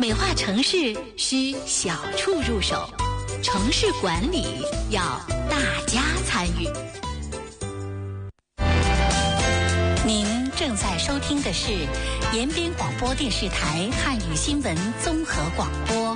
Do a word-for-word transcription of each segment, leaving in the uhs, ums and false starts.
美化城市需小处入手，城市管理要大家参与。您正在收听的是延边广播电视台汉语新闻综合广播。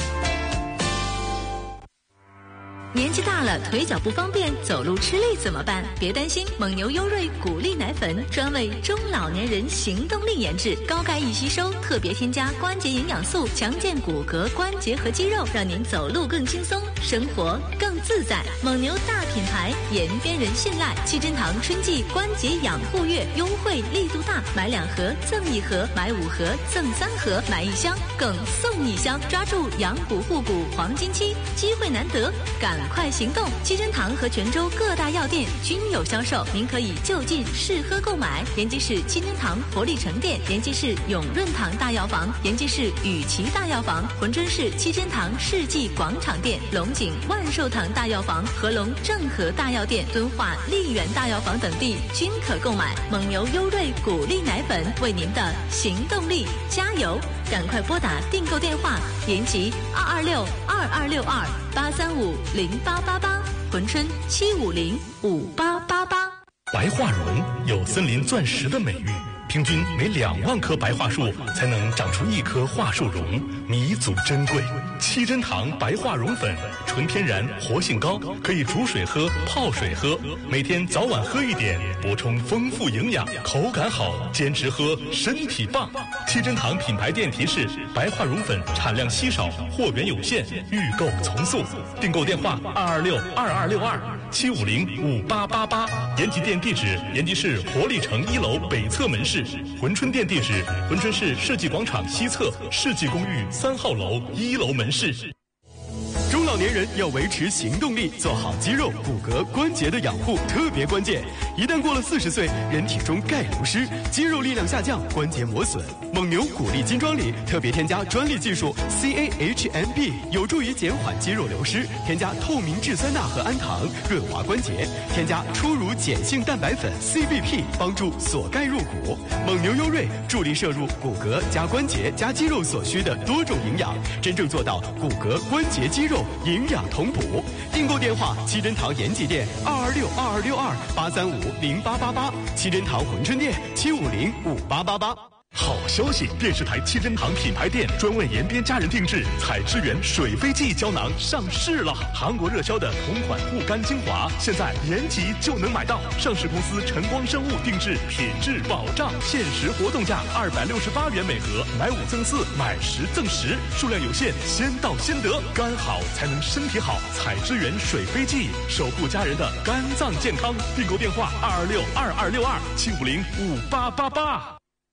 年纪大了，腿脚不方便，走路吃力怎么办？别担心，蒙牛优瑞谷粒奶粉专为中老年人行动力研制，高钙易吸收，特别添加关节营养素，强健骨骼、关节和肌肉，让您走路更轻松，生活更自在。蒙牛大品牌，延边人信赖。七珍堂春季关节养护月优惠力度大，买两盒赠一盒，买五盒赠三盒，买一箱更送一箱，抓住养骨护骨黄金期，机会难得，赶快行动！七珍堂和泉州各大药店均有销售，您可以就近试喝购买。延吉市七珍堂活力城店，延吉市永润堂大药房，延吉市雨琦大药房，珲春市七珍堂世纪广场店，龙井万寿堂大药房，合龙正和大药店，敦化丽园大药房等地均可购买。蒙牛优瑞谷粒奶粉，为您的行动力加油！赶快拨打订购电话：延吉二二六二二六二八三五零八八八，珲春七五零五八八八。 白桦榕有森林钻石的美誉，平均每两万棵白桦树才能长出一棵桦树榕，弥足珍贵。七珍堂白桦榕粉，纯天然，活性高，可以煮水喝、泡水喝，每天早晚喝一点，补充丰富营养，口感好，坚持喝，身体棒。七珍堂品牌店提示：白桦榕粉产量稀少，货源有限，预购从速。订购电话：二二六二二六二七五零五八八八。延吉店地址：延吉市活力城一楼北侧门市。珲春店地址：珲春市世纪广场西侧世纪公寓三号楼一楼门市。 中老年人要维持行动力，做好肌肉、骨骼、关节的养护特别关键。一旦过了四十岁，人体中钙流失，肌肉力量下降，关节磨损。蒙牛谷粒金装里特别添加专利技术 C A H M B， 有助于减缓肌肉流失。添加透明质酸钠和氨糖，润滑关节。添加初乳碱性蛋白粉 C B P， 帮助锁钙入骨。蒙牛优瑞助力摄入骨骼加关节加肌肉所需的多种营养，真正做到骨骼、关节、肌肉营养同补。订购电话：七珍堂延吉店二二六二二六二八三五零八八八，七珍堂珲春店七五零五八八八。 好消息！电视台七珍堂品牌店专为延边家人定制采之源水飞记胶囊上市了。韩国热销的同款护肝精华，现在延吉就能买到。上市公司晨光生物定制，品质保障，限时活动价二百六十八元每盒，买五赠四，买十赠十，数量有限，先到先得。肝好才能身体好，采之源水飞记，守护家人的肝脏健康。订购电话：二二六二二六二七五零五八八八。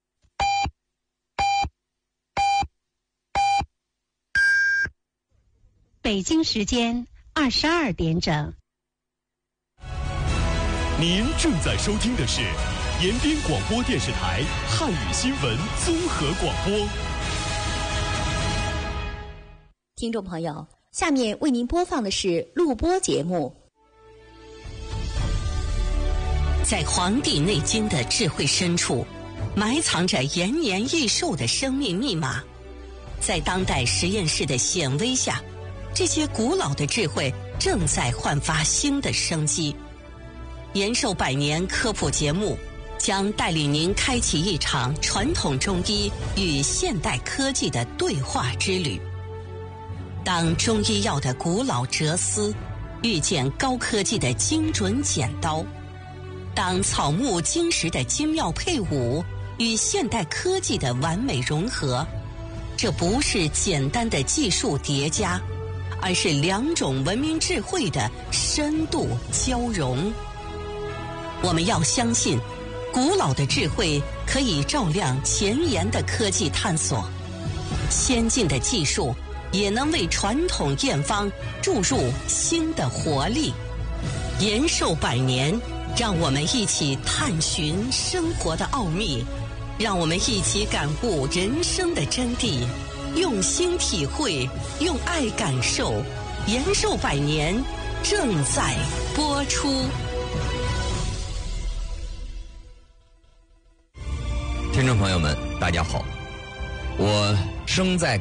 北京时间二十二点整。 您正在收听的是延边广播电视台汉语新闻综合广播。 听众朋友，下面为您播放的是录播节目。 在《黄帝内经》的智慧深处，埋藏着延年益寿的生命密码。在当代实验室的显微下，这些古老的智慧正在焕发新的生机。延寿百年科普节目将带领您开启一场传统中医与现代科技的对话之旅。当中医药的古老哲思遇见高科技的精准剪刀，当草木金石的精妙配伍与现代科技的完美融合，这不是简单的技术叠加，而是两种文明智慧的深度交融。我们要相信，古老的智慧可以照亮前沿的科技探索，先进的技术也能为传统验方注入新的活力。延寿百年，让我们一起探寻生活的奥秘，让我们一起感悟人生的真谛，用心体会，用爱感受。延寿百年正在播出。 听众朋友们，大家好，我生在